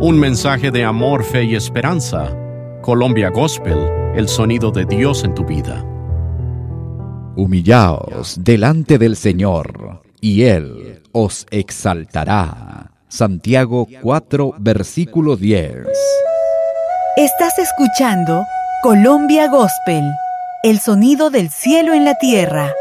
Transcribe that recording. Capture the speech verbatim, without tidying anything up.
Un mensaje de amor, fe y esperanza. Colombia Gospel, el sonido de Dios en tu vida. Humillaos delante del Señor, y Él os exaltará. Santiago cuatro, versículo diez. Estás escuchando Colombia Gospel, el sonido del cielo en la tierra.